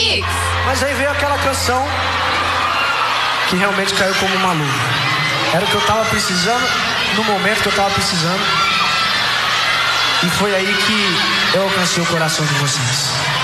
Mix. Mas aí veio aquela canção que realmente caiu como uma luva. Era o que eu tava precisando, no momento que eu tava precisando. E foi aí que eu alcancei o coração de vocês.